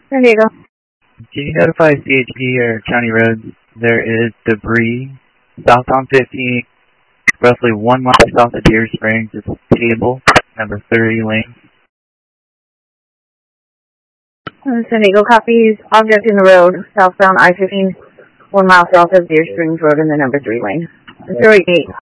San Diego. Can you notify CHP or County Roads there is debris southbound 15, roughly 1 mile south of Deer Springs. It's Table, number 30 lane. San Diego copies. Object in the road, southbound I-15, 1 mile south of Deer Springs Road in the number 3 lane. Detroit 8.